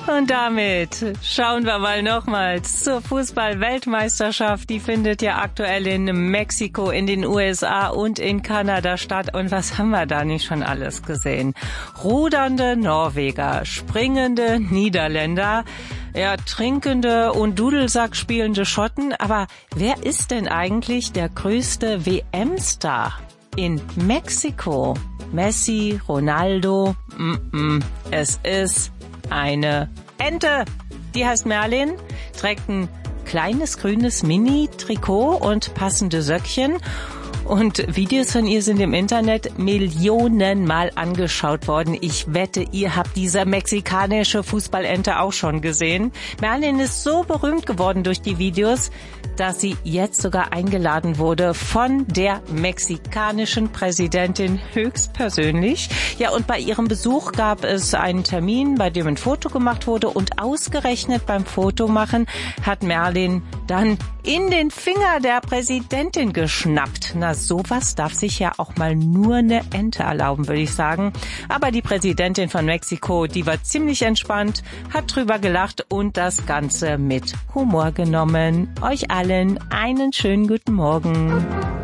Und damit schauen wir mal nochmals zur Fußball-Weltmeisterschaft. Die findet ja aktuell in Mexiko, in den USA und in Kanada statt. Und was haben wir da nicht schon alles gesehen? Rudernde Norweger, springende Niederländer, ja, trinkende und Dudelsack spielende Schotten. Aber wer ist denn eigentlich der größte WM-Star in Mexiko? Messi, Ronaldo? Es ist eine Ente. Die heißt Merlin, trägt ein kleines grünes Mini-Trikot und passende Söckchen. Und Videos von ihr sind im Internet millionenmal angeschaut worden. Ich wette, ihr habt diese mexikanische Fußballente auch schon gesehen. Merlin ist so berühmt geworden durch die Videos, dass sie jetzt sogar eingeladen wurde von der mexikanischen Präsidentin höchstpersönlich. Ja, und bei ihrem Besuch gab es einen Termin, bei dem ein Foto gemacht wurde. Und ausgerechnet beim Fotomachen hat Merlin dann in den Finger der Präsidentin geschnappt. Na, sowas darf sich ja auch mal nur eine Ente erlauben, würde ich sagen. Aber die Präsidentin von Mexiko, die war ziemlich entspannt, hat drüber gelacht und das Ganze mit Humor genommen. Euch allen einen schönen guten Morgen.